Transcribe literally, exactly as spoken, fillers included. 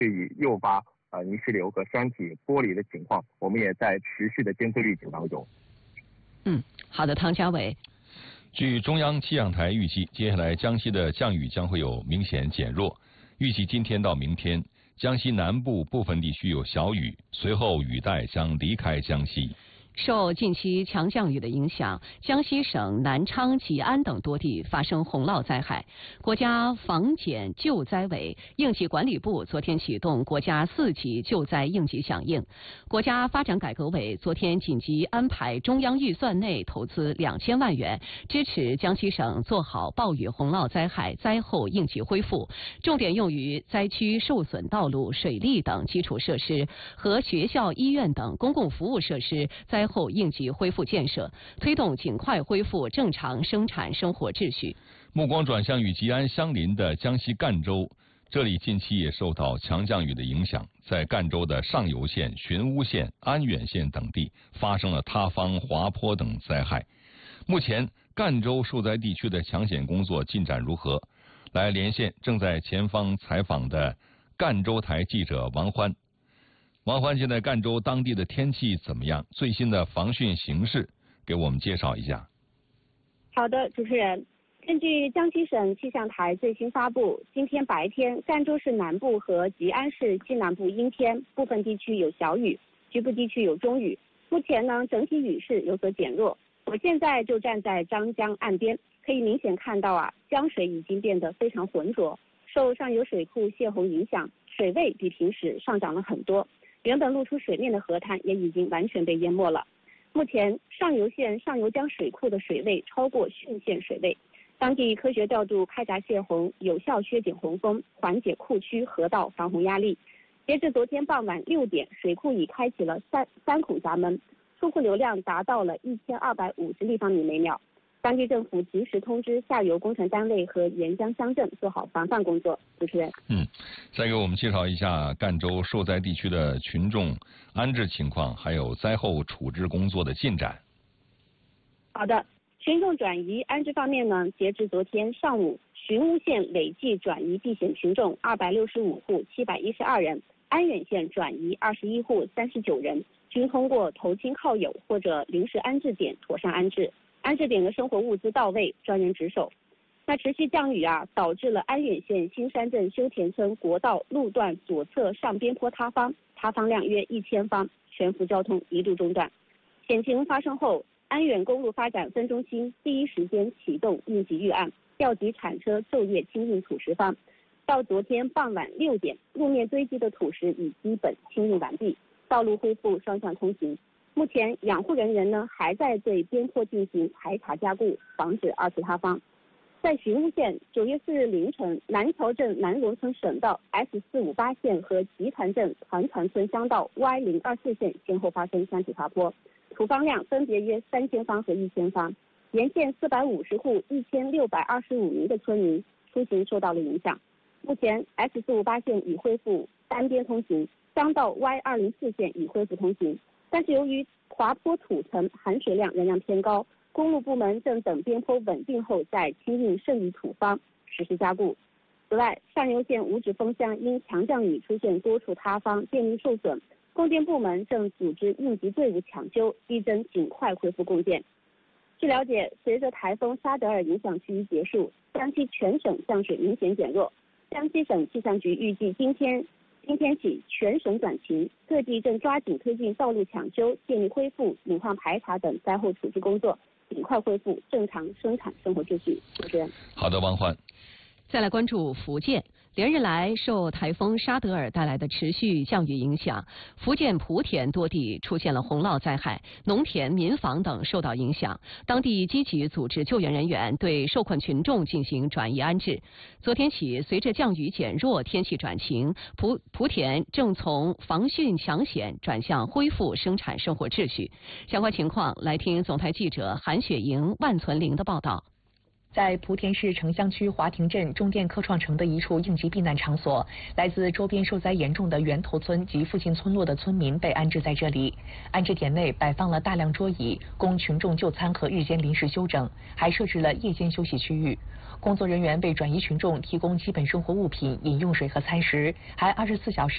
对于诱发呃泥石流和山体剥离的情况，我们也在持续的监测预警当中。 嗯，好的，汤家伟。 据中央气象台预计，接下来江西的降雨将会有明显减弱。预计今天到明天，江西南部部分地区有小雨，随后雨带将离开江西。 受近期强降雨的影响，江西省南昌、吉安等多地发生洪涝灾害。国家防减救灾委、应急管理部昨天启动国家四级救灾应急响应。国家发展改革委昨天紧急安排中央预算内投资两千万元，支持江西省做好暴雨洪涝灾害灾后应急恢复，重点用于灾区受损道路、水利等基础设施和学校、医院等公共服务设施灾后应急恢复建设，推动尽快恢复正常生产生活秩序。 目光转向与吉安相邻的江西赣州，这里近期也受到强降雨的影响，在赣州的上游县、寻乌县、安远县等地发生了塌方、滑坡等灾害。目前赣州受灾地区的抢险工作进展如何？来连线正在前方采访的赣州台记者王欢。王欢，现在赣州当地的天气怎么样？最新的防汛形势给我们介绍一下。 好的，主持人，根据江西省气象台最新发布，今天白天赣州市南部和吉安市西南部阴天，部分地区有小雨，局部地区有中雨。目前呢，整体雨势有所减弱。我现在就站在张江岸边，可以明显看到啊，江水已经变得非常浑浊，受上游水库泄洪影响，水位比平时上涨了很多。原本露出水面的河滩也已经完全被淹没了。目前上游县上游江水库的水位超过汛县水位，当地科学调度开闸泄洪，有效削减洪峰，缓解库区河道防洪压力。截至昨天傍晚六点，水库已开启了三三孔闸门，出库流量达到了一千二百五十立方米每秒。当地政府及时通知下游工程单位和沿江乡镇做好防范工作。主持人， 嗯，再给我们介绍一下赣州受灾地区的群众安置情况，还有灾后处置工作的进展。 好的，群众转移安置方面呢，截至昨天上午，寻乌县累计转移避险群众二百六十五户七百一十二人，安远县转移二十一户三十九人，均通过投亲靠友或者临时安置点妥善安置。安置点的生活物资到位，专人值守。那持续降雨啊，导致了安远县新山镇修田村国道路段左侧上边坡塌方，塌方量约一千方，全幅交通一度中断。险情发生后，安远公路发展分中心第一时间启动应急预案，调集铲车昼夜清运土石方。到昨天傍晚六点，路面堆积的土石已基本清运完毕，道路恢复双向通行。目前养护人员呢还在对边坡进行排查加固，防止二次塌方。在寻乌县，九月四日凌晨，南桥镇南荣村省道 S 四五八线和集团镇团团村乡道 Y 零二四线先后发生山体滑坡，土方量分别约三千方和一千方，沿线四百五十户一千六百二十五名的村民出行受到了影响。目前 S 四五八线已恢复单边通行，乡道 Y 二零四线已恢复通行。但是由于滑坡土层含水量仍然偏高，公路部门正等边坡稳定后再清运剩余土方，实施加固。此外，上游县五指峰乡因强降雨出现多处塌方，电力受损，供电部门正组织应急队伍抢修，力争尽快恢复供电。据了解，随着台风沙德尔影响区域结束，江西全省降水明显减弱。江西省气象局预计今天今天起全省转晴，各地正抓紧推进道路抢修、电力恢复、隐患排查等灾后处置工作，尽快恢复正常生产生活秩序。主持人， 好的，王焕。 再来关注福建。连日来，受台风沙德尔带来的持续降雨影响，福建莆田多地出现了洪涝灾害，农田、民房等受到影响。当地积极组织救援人员对受困群众进行转移安置。昨天起，随着降雨减弱，天气转晴，莆莆田正从防汛抢险转向恢复生产生活秩序。相关情况，来听总台记者韩雪莹、万存玲的报道。 在莆田市城乡区华亭镇中电科创城的一处应急避难场所，来自周边受灾严重的源头村及附近村落的村民被安置在这里。安置点内摆放了大量桌椅，供群众就餐和日间临时休整，还设置了夜间休息区域。工作人员为转移群众提供基本生活物品、饮用水和餐食，还二十四小时